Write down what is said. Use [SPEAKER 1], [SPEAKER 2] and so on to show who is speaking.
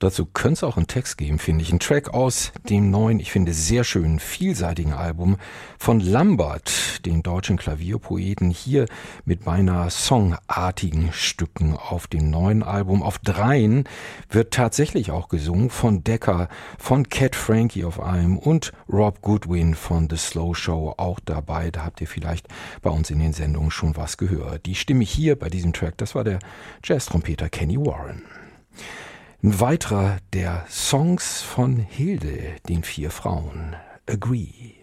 [SPEAKER 1] Dazu könnte es auch einen Text geben, finde ich. Ein Track aus dem neuen, ich finde sehr schönen, vielseitigen Album von Lambert, den deutschen Klavierpoeten, hier mit beinahe songartigen Stücken auf dem neuen Album. Auf 3 wird tatsächlich auch gesungen von Decca, von Cat Frankie auf einem und Rob Goodwin von The Slow Show auch dabei. Da habt ihr vielleicht bei uns in den Sendungen schon was gehört. Die Stimme hier bei diesem Track, das war der Jazz-Trompeter Kenny Warren. Ein weiterer der Songs von Hilde, den 4 Frauen, Agree.